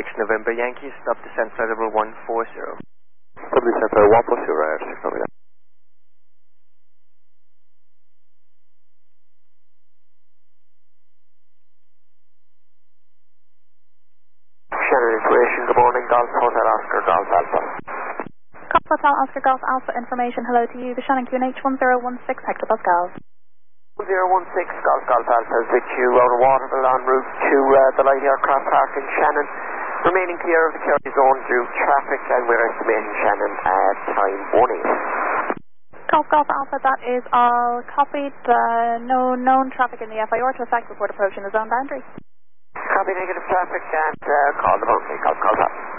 November Yankee, stop descent flight level 140. Stop descent flight 140, right, copy that. Shannon Intuition, good morning, Golf Hotel Oscar, Golf Alpha. Golf Hotel Oscar, Golf Alpha information, hello to you, the Shannon QNH 1016 hectopascals. 1016 Golf Alpha is with you out of Waterville en route to the light aircraft park in Shannon. Remaining clear of the carry zone due traffic, and we're estimating Shannon at time 18. Golf Alpha, that is all copied. No known traffic in the FIR to effect before approaching the zone boundary. Copy negative traffic and call the boundary, Golf Alpha.